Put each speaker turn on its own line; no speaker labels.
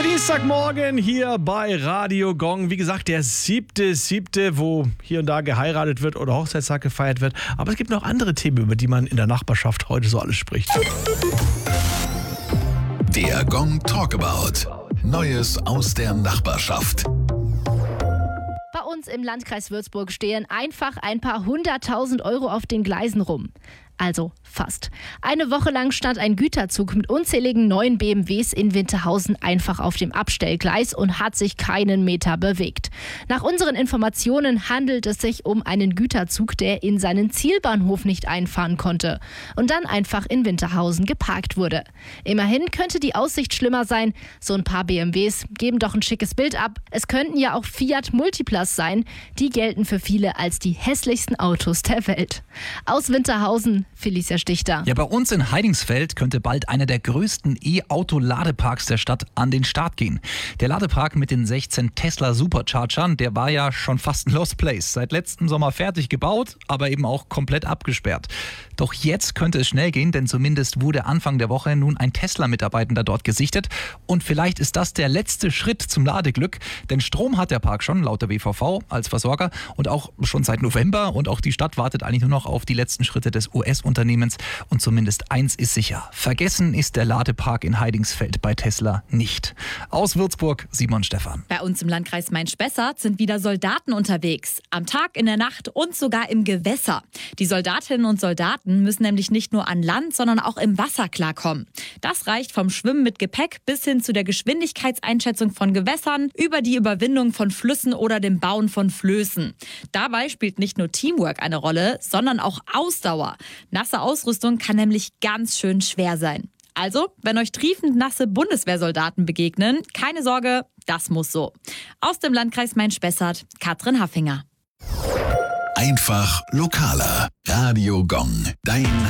Dienstagmorgen hier bei Radio Gong. Wie gesagt, der 7.7., wo hier und da geheiratet wird oder Hochzeitstag gefeiert wird. Aber es gibt noch andere Themen, über die man in der Nachbarschaft heute so alles spricht.
Der Gong Talkabout. Neues aus der Nachbarschaft.
Bei uns im Landkreis Würzburg stehen einfach ein paar 100.000 Euro auf den Gleisen rum. Also fast. Eine Woche lang stand ein Güterzug mit unzähligen neuen BMWs in Winterhausen einfach auf dem Abstellgleis und hat sich keinen Meter bewegt. Nach unseren Informationen handelt es sich um einen Güterzug, der in seinen Zielbahnhof nicht einfahren konnte und dann einfach in Winterhausen geparkt wurde. Immerhin könnte die Aussicht schlimmer sein. So ein paar BMWs geben doch ein schickes Bild ab. Es könnten ja auch Fiat Multiplas sein. Die gelten für viele als die hässlichsten Autos der Welt. Aus Winterhausen, Felicia Stichter.
Ja, bei uns in Heidingsfeld könnte bald einer der größten E-Auto-Ladeparks der Stadt an den Start gehen. Der Ladepark mit den 16 Tesla Superchargern, der war ja schon fast ein Lost Place. Seit letztem Sommer fertig gebaut, aber eben auch komplett abgesperrt. Doch jetzt könnte es schnell gehen, denn zumindest wurde Anfang der Woche nun ein Tesla-Mitarbeitender dort gesichtet. Und vielleicht ist das der letzte Schritt zum Ladeglück, denn Strom hat der Park schon, laut der WVV, als Versorger und auch schon seit November. Und auch die Stadt wartet eigentlich nur noch auf die letzten Schritte des US-Unternehmens. Und zumindest eins ist sicher: vergessen ist der Ladepark in Heidingsfeld bei Tesla nicht. Aus Würzburg, Simon Stephan.
Bei uns im Landkreis Main-Spessart sind wieder Soldaten unterwegs. Am Tag, in der Nacht und sogar im Gewässer. Die Soldatinnen und Soldaten müssen nämlich nicht nur an Land, sondern auch im Wasser klarkommen. Das reicht vom Schwimmen mit Gepäck bis hin zu der Geschwindigkeitseinschätzung von Gewässern, über die Überwindung von Flüssen oder dem Bauen von Flößen. Dabei spielt nicht nur Teamwork eine Rolle, sondern auch Ausdauer. Nasse Ausrüstung kann nämlich ganz schön schwer sein. Also, wenn euch triefend nasse Bundeswehrsoldaten begegnen, keine Sorge, das muss so. Aus dem Landkreis Main-Spessart, Katrin Haffinger.
Einfach lokaler. Radio Gong. Dein